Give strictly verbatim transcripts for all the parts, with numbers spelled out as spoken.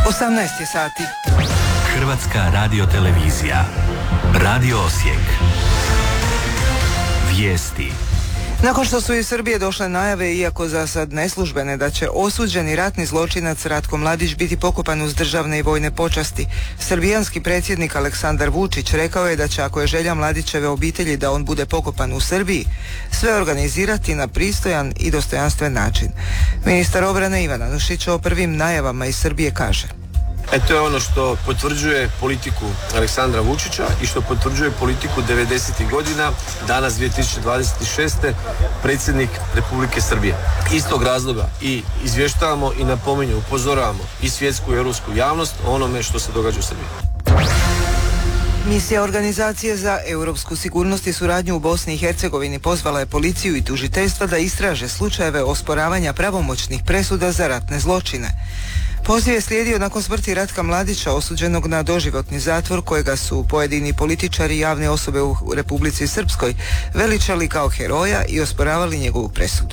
osamnaest je sati. Hrvatska radiotelevizija. Radio Osijek. Vijesti. Nakon što su iz Srbije došle najave, iako za sad neslužbene, da će osuđeni ratni zločinac Ratko Mladić biti pokopan uz državne i vojne počasti, srbijanski predsjednik Aleksandar Vučić rekao je da će, ako je želja Mladićeve obitelji da on bude pokopan u Srbiji, sve organizirati na pristojan i dostojanstven način. Ministar obrane Ivan Anušić o prvim najavama iz Srbije kaže: E, to je ono što potvrđuje politiku Aleksandra Vučića i što potvrđuje politiku devedesetih godina, danas dvije tisuće dvadeset šeste. predsjednik Republike Srbije. Iz tog razloga i izvještavamo i napominju, upozoravamo i svjetsku i europsku javnost o onome što se događa u Srbiji. Misija Organizacije za europsku sigurnost i suradnju u Bosni i Hercegovini pozvala je policiju i tužiteljstva da istraže slučajeve osporavanja pravomoćnih presuda za ratne zločine. Poziv je slijedio nakon smrti Ratka Mladića, osuđenog na doživotni zatvor, kojega su pojedini političari i javne osobe u Republici Srpskoj veličali kao heroja i osporavali njegovu presudu.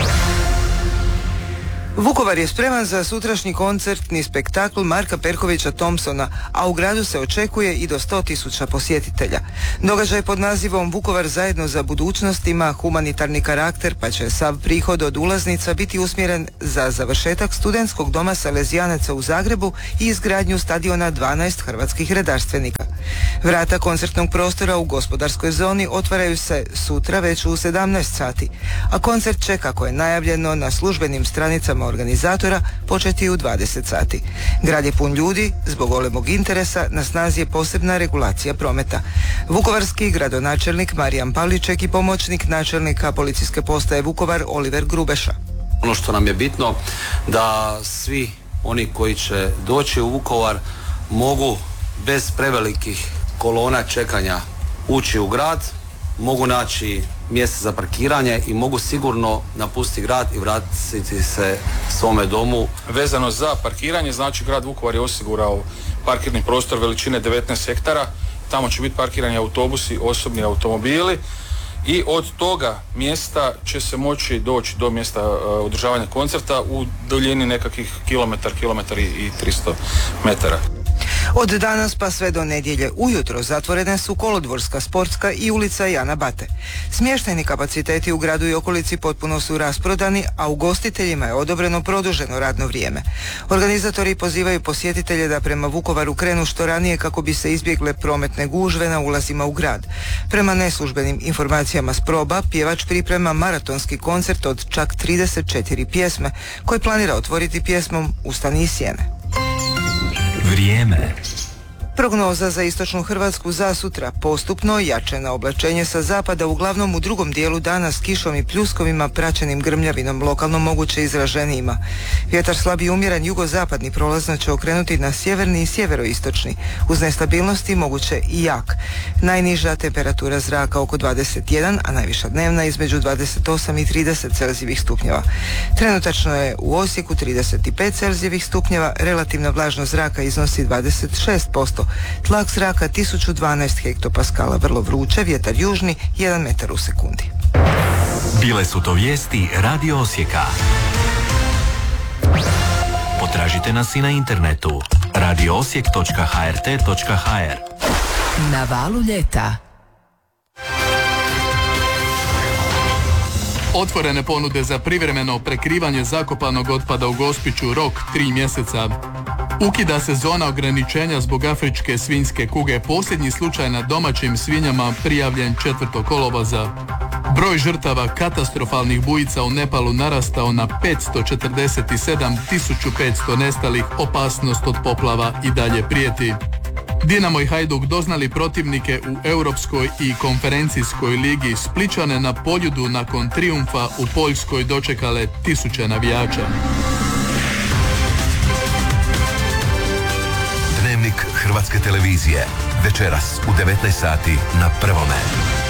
Vukovar je spreman za sutrašnji koncertni spektakl Marka Perkovića Thompsona, a u gradu se očekuje i do sto tisuća posjetitelja. Događaj pod nazivom Vukovar zajedno za budućnost ima humanitarni karakter, pa će sav prihod od ulaznica biti usmjeren za završetak studentskog doma Salezijanaca u Zagrebu i izgradnju stadiona dvanaest hrvatskih redarstvenika. Vrata koncertnog prostora u gospodarskoj zoni otvaraju se sutra već u sedamnaest sati, a koncert će, kako je najavljeno na službenim stranicama organizatora, početi u dvadeset sati. Grad je pun ljudi, zbog golemog interesa na snazi je posebna regulacija prometa. Vukovarski gradonačelnik Marijan Pavliček i pomoćnik načelnika policijske postaje Vukovar Oliver Grubeša. Ono što nam je bitno, da svi oni koji će doći u Vukovar mogu bez prevelikih kolona čekanja ući u grad, mogu naći mjesto za parkiranje i mogu sigurno napustiti grad i vratiti se svome domu. Vezano za parkiranje, znači grad Vukovar je osigurao parkirni prostor veličine devetnaest hektara. Tamo će biti parkirani autobusi, osobni automobili i od toga mjesta će se moći doći do mjesta uh, održavanja koncerta u duljini nekakvih kilometar, kilometar i tristo metara. Od danas pa sve do nedjelje ujutro zatvorene su Kolodvorska, Sportska i ulica Jana Bate. Smještajni kapaciteti u gradu i okolici potpuno su rasprodani, a ugostiteljima je odobreno produženo radno vrijeme. Organizatori pozivaju posjetitelje da prema Vukovaru krenu što ranije kako bi se izbjegle prometne gužve na ulazima u grad. Prema neslužbenim informacijama s proba, pjevač priprema maratonski koncert od čak trideset četiri pjesme, koji planira otvoriti pjesmom Ustani iz sjene. Vrijeme. Prognoza za istočnu Hrvatsku za sutra: postupno jače na oblačenje sa zapada, uglavnom u drugom dijelu dana s kišom i pljuskovima praćenim grmljavinom, lokalno moguće izraženijima. Vjetar slab i umjeren jugozapadni prolazno će okrenuti na sjeverni i sjeveroistočni, uz nestabilnosti moguće i jak. Najniža temperatura zraka oko dvadeset jedan, a najviša dnevna između dvadeset osam i trideset celzijevih stupnjeva. Trenutačno je u Osijeku trideset pet celzijevih stupnjeva, relativna vlažnost zraka iznosi dvadeset šest posto. Tlak zraka tisuću dvanaest hektopaskala, vrlo vruće, vjetar južni jedan metar u sekundi. Bile su to vijesti Radio Osijeka. Potražite nas i na internetu radio osijek točka h r t točka h r. Na valu ljeta. Otvorene ponude za privremeno prekrivanje zakopanog otpada u Gospiću, rok tri mjeseca. Ukida se zona ograničenja zbog afričke svinjske kuge. Posljednji slučaj na domaćim svinjama prijavljen četvrtog kolovoza. Broj žrtava katastrofalnih bujica u Nepalu narastao na petsto četrdeset sedam, tisuću petsto nestalih, opasnost od poplava i dalje prijeti. Dinamo i Hajduk doznali protivnike u Europskoj i konferencijskoj ligi. Splićane na Poljudu nakon trijumfa u Poljskoj dočekale tisuće navijača. Dnevnik Hrvatske televizije. Večeras u devetnaest sati na Prvome.